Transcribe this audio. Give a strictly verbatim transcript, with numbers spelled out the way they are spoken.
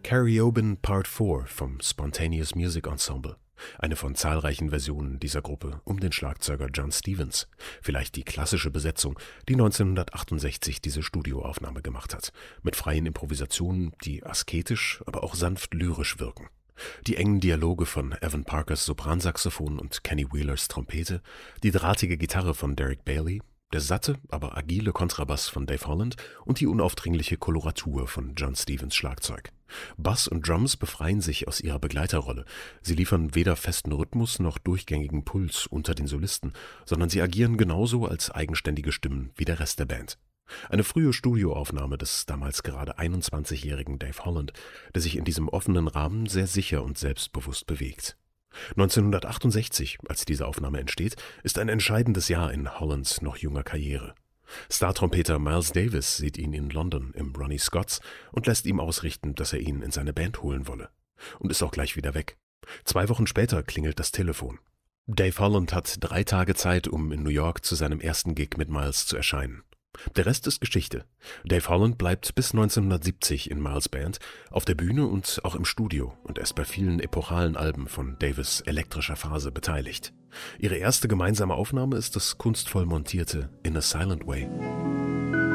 Karaoke Part vier vom Spontaneous Music Ensemble, eine von zahlreichen Versionen dieser Gruppe um den Schlagzeuger Jon Stevens, vielleicht die klassische Besetzung, die neunzehnhundertachtundsechzig diese Studioaufnahme gemacht hat, mit freien Improvisationen, die asketisch, aber auch sanft lyrisch wirken. Die engen Dialoge von Evan Parkers Sopransaxophon und Kenny Wheelers Trompete, die drahtige Gitarre von Derek Bailey, der satte, aber agile Kontrabass von Dave Holland und die unaufdringliche Koloratur von Jon Stevens Schlagzeug. Bass und Drums befreien sich aus ihrer Begleiterrolle. Sie liefern weder festen Rhythmus noch durchgängigen Puls unter den Solisten, sondern sie agieren genauso als eigenständige Stimmen wie der Rest der Band. Eine frühe Studioaufnahme des damals gerade einundzwanzigjährigen Dave Holland, der sich in diesem offenen Rahmen sehr sicher und selbstbewusst bewegt. neunzehnhundertachtundsechzig, als diese Aufnahme entsteht, ist ein entscheidendes Jahr in Hollands noch junger Karriere. Star-Trompeter Miles Davis sieht ihn in London im Ronnie Scott's und lässt ihm ausrichten, dass er ihn in seine Band holen wolle. Und ist auch gleich wieder weg. Zwei Wochen später klingelt das Telefon. Dave Holland hat drei Tage Zeit, um in New York zu seinem ersten Gig mit Miles zu erscheinen. Der Rest ist Geschichte. Dave Holland bleibt bis neunzehnhundertsiebzig in Miles' Band, auf der Bühne und auch im Studio und er ist bei vielen epochalen Alben von Davis' elektrischer Phase beteiligt. Ihre erste gemeinsame Aufnahme ist das kunstvoll montierte In a Silent Way.